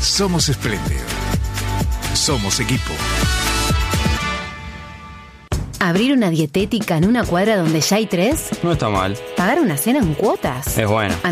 Somos Splendid. Somos equipo. ¿Abrir una dietética en una cuadra donde ya hay 3? No está mal. ¿Pagar una cena en cuotas? Es bueno.